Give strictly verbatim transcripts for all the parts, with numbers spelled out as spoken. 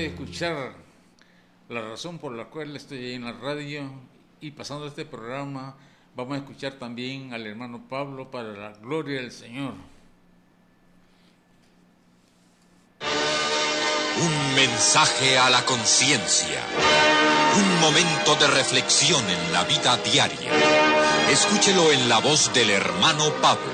de escuchar la razón por la cual estoy en la radio y pasando este programa, vamos a escuchar también al hermano Pablo para la gloria del Señor. Un mensaje a la conciencia. Un momento de reflexión en la vida diaria. Escúchelo en la voz del hermano Pablo.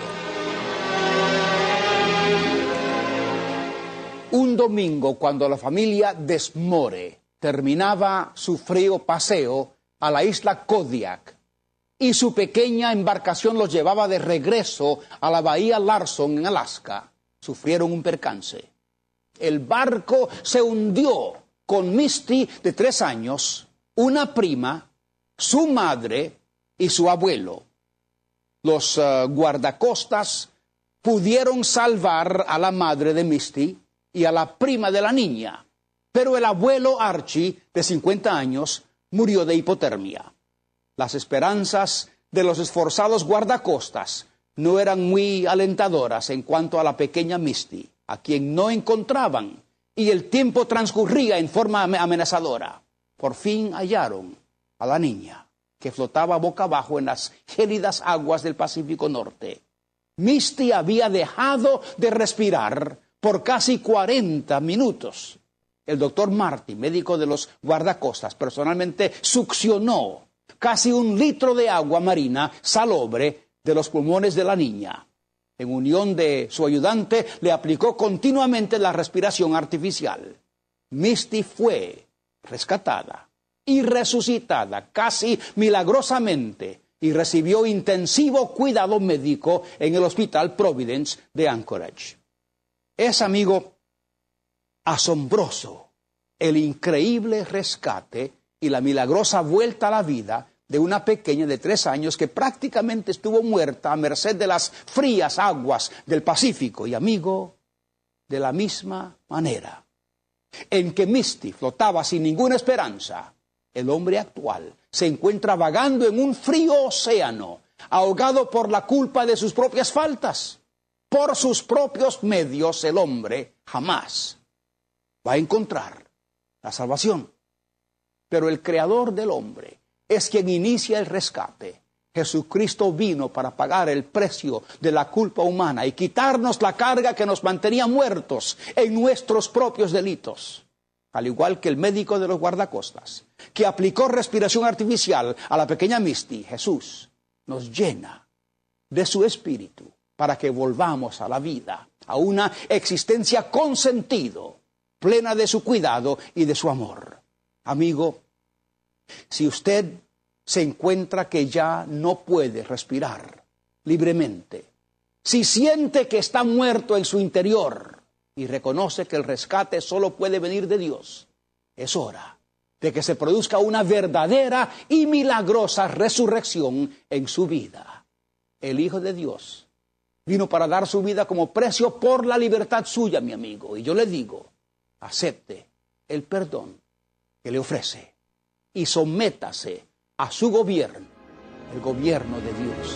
Un domingo, cuando la familia Desmore terminaba su frío paseo a la isla Kodiak y su pequeña embarcación los llevaba de regreso a la bahía Larson en Alaska, sufrieron un percance. El barco se hundió con Misty de tres años, una prima, su madre y su abuelo. Los uh, guardacostas pudieron salvar a la madre de Misty y a la prima de la niña, pero el abuelo Archie, de cincuenta años, murió de hipotermia. Las esperanzas de los esforzados guardacostas no eran muy alentadoras en cuanto a la pequeña Misty, a quien no encontraban, y el tiempo transcurría en forma amenazadora. Por fin hallaron a la niña, que flotaba boca abajo en las gélidas aguas del Pacífico Norte. Misty había dejado de respirar por casi cuarenta minutos. El doctor Marty, médico de los guardacostas, personalmente succionó casi un litro de agua marina salobre de los pulmones de la niña. En unión de su ayudante, le aplicó continuamente la respiración artificial. Misty fue rescatada y resucitada casi milagrosamente y recibió intensivo cuidado médico en el Hospital Providence de Anchorage. Es, amigo, asombroso el increíble rescate y la milagrosa vuelta a la vida de una pequeña de tres años que prácticamente estuvo muerta a merced de las frías aguas del Pacífico. Y, amigo, de la misma manera en que Misty flotaba sin ninguna esperanza, el hombre actual se encuentra vagando en un frío océano, ahogado por la culpa de sus propias faltas. Por sus propios medios, el hombre jamás va a encontrar la salvación. Pero el creador del hombre es quien inicia el rescate. Jesucristo vino para pagar el precio de la culpa humana y quitarnos la carga que nos mantenía muertos en nuestros propios delitos. Al igual que el médico de los guardacostas, que aplicó respiración artificial a la pequeña Misty, Jesús nos llena de su espíritu para que volvamos a la vida, a una existencia con sentido, plena de su cuidado y de su amor. Amigo, si usted se encuentra que ya no puede respirar libremente, si siente que está muerto en su interior y reconoce que el rescate solo puede venir de Dios, es hora de que se produzca una verdadera y milagrosa resurrección en su vida. El Hijo de Dios vino para dar su vida como precio por la libertad suya, mi amigo. Y yo le digo, acepte el perdón que le ofrece y sométase a su gobierno, el gobierno de Dios.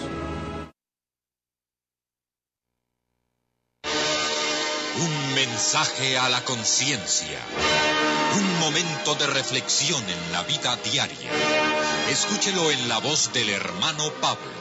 Un mensaje a la conciencia. Un momento de reflexión en la vida diaria. Escúchelo en la voz del hermano Pablo.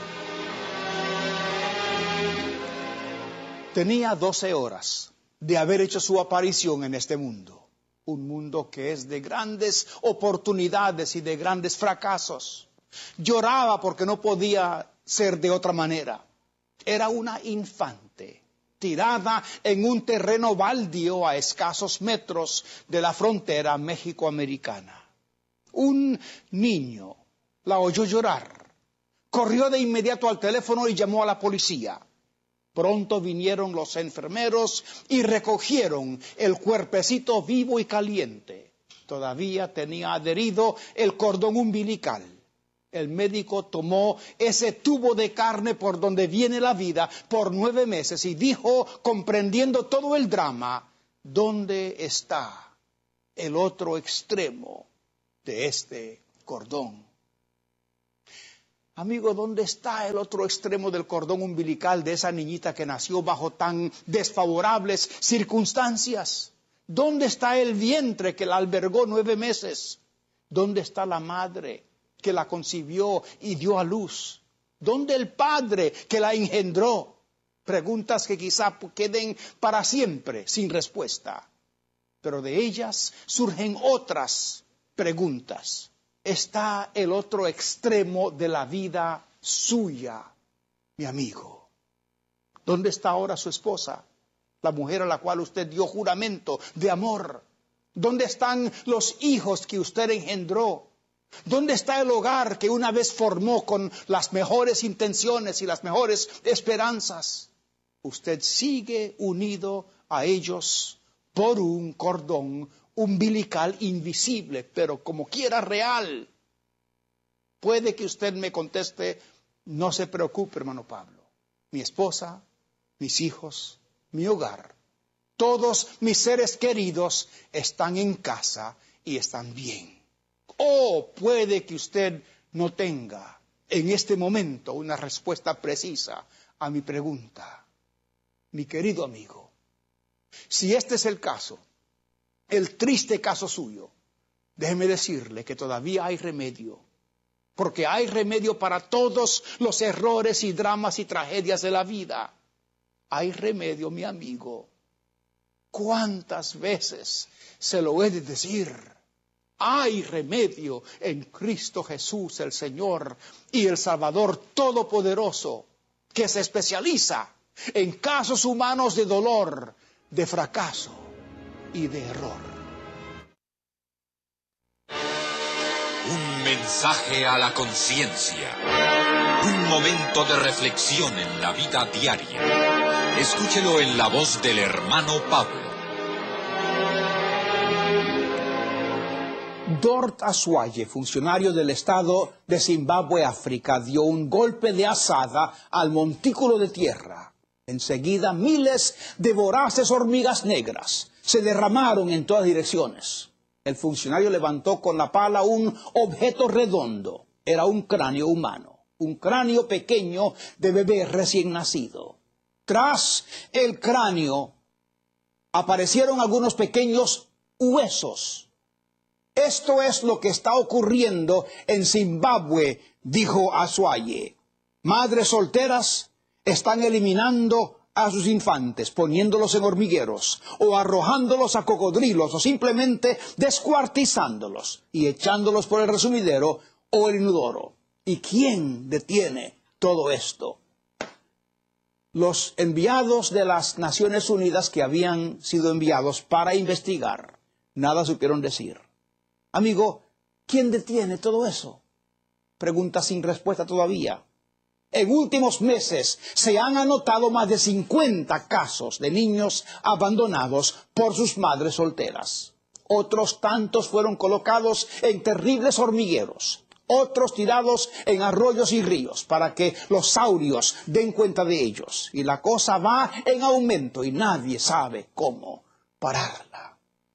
Tenía doce horas de haber hecho su aparición en este mundo. Un mundo que es de grandes oportunidades y de grandes fracasos. Lloraba porque no podía ser de otra manera. Era una infante, tirada en un terreno baldío a escasos metros de la frontera mexicoamericana. Un niño la oyó llorar. Corrió de inmediato al teléfono y llamó a la policía. Pronto vinieron los enfermeros y recogieron el cuerpecito vivo y caliente. Todavía tenía adherido el cordón umbilical. El médico tomó ese tubo de carne por donde viene la vida por nueve meses y dijo, comprendiendo todo el drama, ¿dónde está el otro extremo de este cordón? Amigo, ¿dónde está el otro extremo del cordón umbilical de esa niñita que nació bajo tan desfavorables circunstancias? ¿Dónde está el vientre que la albergó nueve meses? ¿Dónde está la madre que la concibió y dio a luz? ¿Dónde el padre que la engendró? Preguntas que quizá queden para siempre sin respuesta. Pero de ellas surgen otras preguntas. Está el otro extremo de la vida suya, mi amigo. ¿Dónde está ahora su esposa? La mujer a la cual usted dio juramento de amor. ¿Dónde están los hijos que usted engendró? ¿Dónde está el hogar que una vez formó con las mejores intenciones y las mejores esperanzas? Usted sigue unido a ellos por un cordón umbilical invisible, pero como quiera real. Puede que usted me conteste, no se preocupe, hermano Pablo. Mi esposa, mis hijos, mi hogar, todos mis seres queridos están en casa y están bien. O puede que usted no tenga en este momento una respuesta precisa a mi pregunta. Mi querido amigo, si este es el caso, el triste caso suyo, déjeme decirle que todavía hay remedio, porque hay remedio para todos los errores y dramas y tragedias de la vida. Hay remedio, mi amigo. ¿Cuántas veces se lo he de decir? Hay remedio en Cristo Jesús, el Señor y el Salvador Todopoderoso, que se especializa en casos humanos de dolor, de fracaso y de error. Un mensaje a la conciencia. Un momento de reflexión en la vida diaria. Escúchelo en la voz del hermano Pablo. Dort Aswaye, funcionario del estado de Zimbabue, África, dio un golpe de azada al montículo de tierra. Enseguida miles de voraces hormigas negras se derramaron en todas direcciones. El funcionario levantó con la pala un objeto redondo. Era un cráneo humano, un cráneo pequeño de bebé recién nacido. Tras el cráneo aparecieron algunos pequeños huesos. Esto es lo que está ocurriendo en Zimbabue, dijo Aswaye. Madres solteras están eliminando a sus infantes, poniéndolos en hormigueros, o arrojándolos a cocodrilos, o simplemente descuartizándolos y echándolos por el resumidero o el inodoro. ¿Y quién detiene todo esto? Los enviados de las Naciones Unidas que habían sido enviados para investigar, nada supieron decir. Amigo, ¿quién detiene todo eso? Pregunta sin respuesta todavía. En últimos meses se han anotado más de cincuenta casos de niños abandonados por sus madres solteras. Otros tantos fueron colocados en terribles hormigueros, otros tirados en arroyos y ríos para que los saurios den cuenta de ellos. Y la cosa va en aumento y nadie sabe cómo pararla.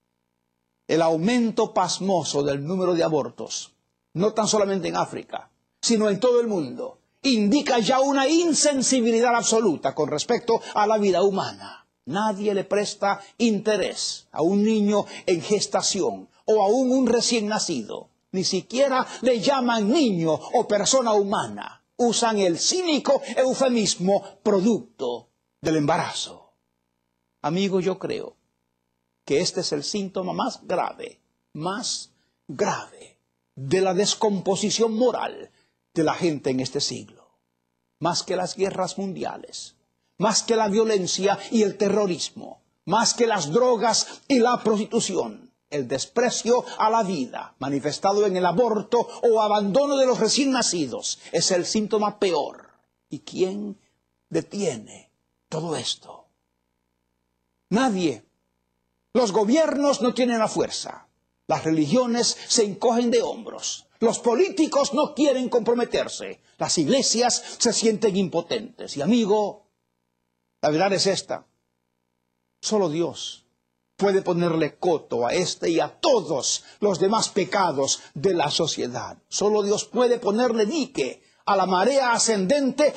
El aumento pasmoso del número de abortos, no tan solamente en África, sino en todo el mundo, indica ya una insensibilidad absoluta con respecto a la vida humana. Nadie le presta interés a un niño en gestación o aún un recién nacido. Ni siquiera le llaman niño o persona humana. Usan el cínico eufemismo producto del embarazo. Amigo, yo creo que este es el síntoma más grave, más grave de la descomposición moral de la gente en este siglo. Más que las guerras mundiales, más que la violencia y el terrorismo, más que las drogas y la prostitución, el desprecio a la vida manifestado en el aborto o abandono de los recién nacidos es el síntoma peor. ¿Y quién detiene todo esto? Nadie. Los gobiernos no tienen la fuerza. Las religiones se encogen de hombros. Los políticos no quieren comprometerse. Las iglesias se sienten impotentes. Y amigo, la verdad es esta. Solo Dios puede ponerle coto a este y a todos los demás pecados de la sociedad. Solo Dios puede ponerle dique a la marea ascendente